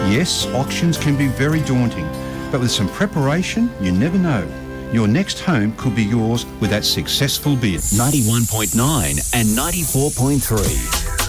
Yes, auctions can be very daunting, but with some preparation, you never know. Your next home could be yours with that successful bid. 91.9 and 94.3.